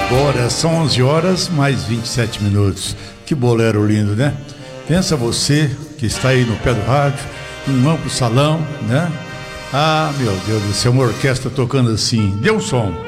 Agora são 11 horas mais 27 minutos. Que bolero lindo, né? Pensa você que está aí no pé do rádio, num amplo salão, né? Ah, meu Deus do céu, uma orquestra tocando assim. Dê um som.